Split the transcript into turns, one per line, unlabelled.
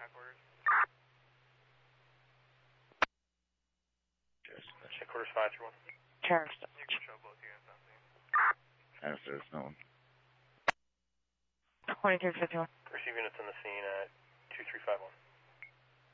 Headquarters 531.
Terrence.
There's no one.
2351.
Receive units on the scene at 2351.